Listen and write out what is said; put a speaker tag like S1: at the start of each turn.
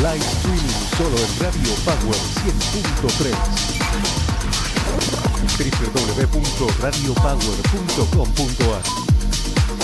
S1: Live streaming solo en Radio Power 100.3. www.radiopower.com.ar